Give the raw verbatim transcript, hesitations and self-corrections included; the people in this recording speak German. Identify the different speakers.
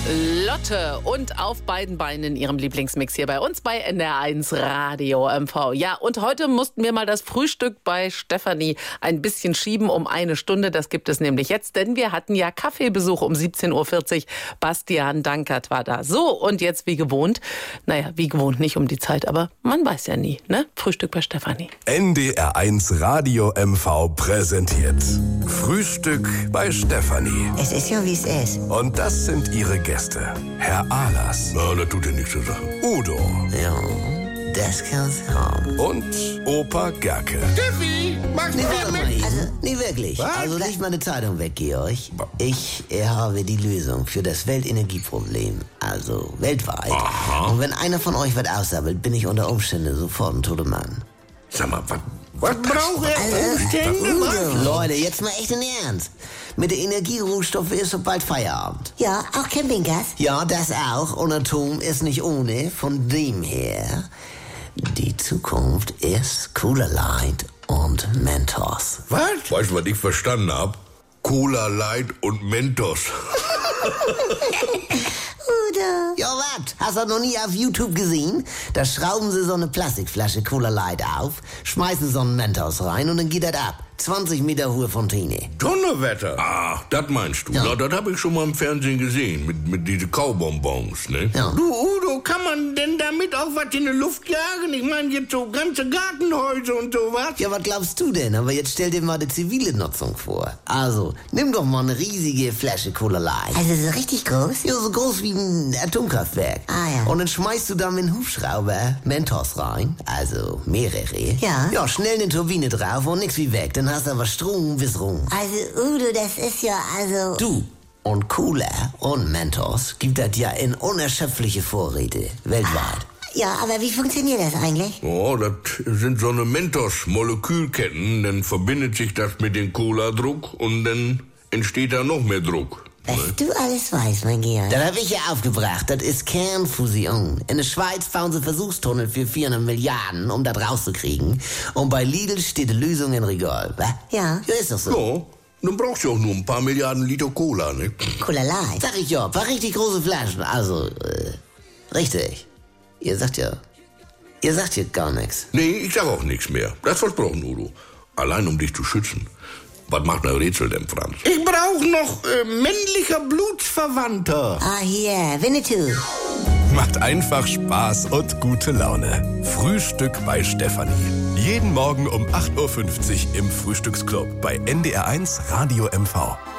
Speaker 1: Lotte und auf beiden Beinen in ihrem Lieblingsmix hier bei uns bei N D R eins Radio M V. Ja, und heute mussten wir mal das Frühstück bei Stefanie ein bisschen schieben um eine Stunde. Das gibt es nämlich jetzt, denn wir hatten ja Kaffeebesuch um siebzehn Uhr vierzig. Bastian Dankert war da. So, und jetzt wie gewohnt, naja, wie gewohnt nicht um die Zeit, aber man weiß ja nie, ne? Frühstück bei Stefanie.
Speaker 2: N D R eins Radio M V präsentiert Frühstück bei Stefanie.
Speaker 3: Es ist ja, wie es ist.
Speaker 2: Und das sind ihre Gäste. Herr Ahlers.
Speaker 4: Ja, das tut ja nichts zur Sache.
Speaker 2: Udo.
Speaker 3: Ja, das kann's haben.
Speaker 2: Und Opa Gerke.
Speaker 4: Steffi, machst du
Speaker 3: Nee,
Speaker 4: hier
Speaker 3: warte mal,
Speaker 4: mit?
Speaker 3: also, nee, wirklich.
Speaker 4: Was?
Speaker 3: Also leg mal eine Zeitung weg, Georg. Ich äh, habe die Lösung für das Weltenergieproblem. Also weltweit.
Speaker 4: Aha.
Speaker 3: Und wenn einer von euch was aussammelt, bin ich unter Umständen sofort ein toter Mann.
Speaker 4: Sag mal, was, was braucht er
Speaker 3: Also,
Speaker 4: Umstände? Was?
Speaker 3: Leute, jetzt mal echt in Ernst. Mit der Energierohstoffe ist so bald Feierabend.
Speaker 5: Ja, auch Campinggas.
Speaker 3: Ja, das auch. Und Atom ist nicht ohne. Von dem her, die Zukunft ist Cooler Light und Mentos.
Speaker 4: Was? Weißt du, was ich verstanden hab? Cola Light und Mentos.
Speaker 5: Udo.
Speaker 3: Ja, was? Hast du noch nie auf YouTube gesehen? Da schrauben sie so eine Plastikflasche Cola Light auf, schmeißen so einen Mentos rein und dann geht das ab. zwanzig Meter hohe Fontäne.
Speaker 4: Donnerwetter. Ach, das meinst du.
Speaker 3: Ja.
Speaker 4: Ja, das habe ich schon mal im Fernsehen gesehen, mit, mit diesen Kaubonbons, ne?
Speaker 3: Ja.
Speaker 4: Du, Udo, kann man denn damit auch was in die Luft jagen? Ich meine, jetzt so ganze Gartenhäuser und sowas.
Speaker 3: Ja, was glaubst du denn? Aber jetzt stell dir mal die zivile Nutzung vor. Also, nimm doch mal eine riesige Flasche Cola Light.
Speaker 5: Also so richtig groß?
Speaker 3: Ja, so groß wie ein Atomkraftwerk.
Speaker 5: Ah, ja.
Speaker 3: Und dann schmeißt du da mit einem Hubschrauber Mentos rein, also mehrere.
Speaker 5: Ja.
Speaker 3: Ja, schnell eine Turbine drauf und nix wie weg. Dann hast du aber Strom bis rum.
Speaker 5: Also Udo, das ist ja also...
Speaker 3: Du und Cola und Mentos gibt das ja in unerschöpfliche Vorräte weltweit.
Speaker 5: Ja, aber wie funktioniert das eigentlich?
Speaker 4: Oh, das sind so eine Mentos-Molekülketten. Dann verbindet sich das mit dem Cola-Druck und dann entsteht da noch mehr Druck.
Speaker 5: Was du alles weißt, mein Georg.
Speaker 3: Das habe ich ja aufgebracht. Das ist Kernfusion. In der Schweiz bauen sie Versuchstunnel für vierhundert Milliarden, um das rauszukriegen. Und bei Lidl steht die Lösung in Regal. wa?
Speaker 5: Ja.
Speaker 3: Ja, ist doch so.
Speaker 4: Ja, dann brauchst du auch nur ein paar Milliarden Liter Cola, ne?
Speaker 5: Cola Light.
Speaker 3: Sag ich ja, ein paar richtig große Flaschen. Also, äh, richtig. Ihr sagt ja, ihr sagt ja gar nichts.
Speaker 4: Nee, ich sag auch nichts mehr. Das versprochen, Udo. Allein um dich zu schützen. Was macht ein Rätsel denn, Franz? Ich brauch noch äh, männlicher Blutsverwandter.
Speaker 5: Ah, hier, Winnetou.
Speaker 2: Macht einfach Spaß und gute Laune. Frühstück bei Stefanie. Jeden Morgen um acht Uhr fünfzig im Frühstücksclub bei N D R eins Radio M V.